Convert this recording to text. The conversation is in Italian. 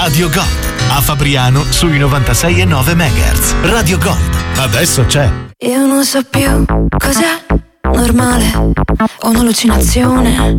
Radio Gold. A Fabriano sui 96,9 MHz. Radio Gold. Adesso c'è. Io non so più cos'è normale o un'allucinazione.